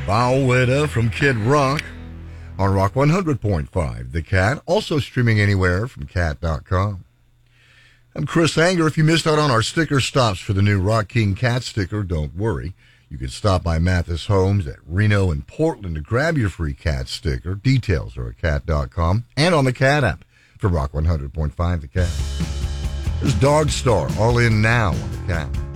Bowetta from Kid Rock on Rock 100.5. The Cat, also streaming anywhere from cat.com. I'm Chris Anger. If you missed out on our sticker stops for the new Rock King Cat sticker, don't worry. You can stop by Mathis Homes at Reno and Portland to grab your free cat sticker. Details are at cat.com and on the Cat app for Rock 100.5 The Cat. There's Dog Star, all in now on the Cat.